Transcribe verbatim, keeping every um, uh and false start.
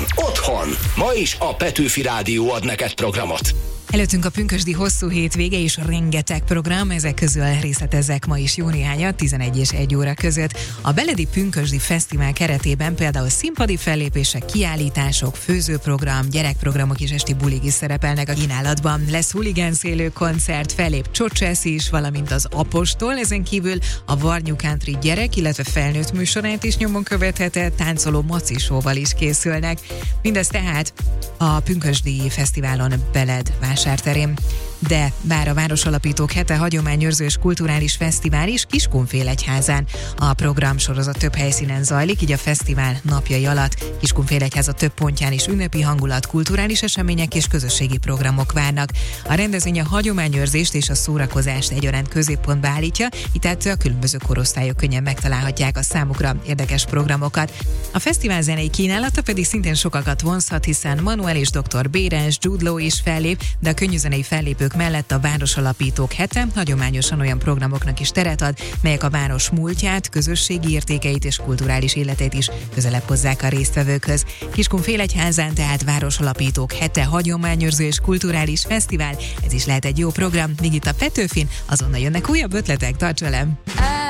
otthon. Ma is a Petőfi Rádió ad neked programot. Előttünk a pünkösdi hosszú hétvége és rengeteg program, ezek közül részletezzek ma is jó néhányat tizenegy és egy óra között. A Beledi Pünkösdi Fesztivál keretében például színpadi fellépések, kiállítások, főzőprogram, gyerekprogramok és esti bulik is szerepelnek a kínálatban. Lesz huligánszélő koncert, fellép Csocsesz is, valamint az Apostol, ezen kívül a Varnyú Country gyerek, illetve felnőtt műsorát is nyomon követhetett, táncoló Maci show-val is készülnek. Mindez tehát a Pünkösdi Fesztiválon Beled vásárterén. De bár a Városalapítók hete hagyományőrző és kulturális fesztivál is Kiskunfélegyházán. A programsorozat több helyszínen zajlik, így a fesztivál napjai alatt Kiskunfélegyháza több pontján is ünnepi hangulat, kulturális események és közösségi programok várnak. A rendezvény a hagyományőrzést és a szórakozást egyaránt középpontba állítja, így tehát a különböző korosztályok könnyen megtalálhatják a számukra érdekes programokat. A fesztivál zenei kínálata pedig szintén sokakat vonzhat, hiszen Manuel és doktor Bérens, Jude Law is fellép, de a könnyűzenei fellépők mellett a Városalapítók hete hagyományosan olyan programoknak is teret ad, melyek a város múltját, közösségi értékeit és kulturális életét is közelebb hozzák a résztvevőkhöz. Kiskunfélegyházán tehát Városalapítók hete hagyományőrző és kulturális fesztivál, ez is lehet egy jó program, míg itt a Petőfin azonnal jönnek újabb ötletek, tarts velem!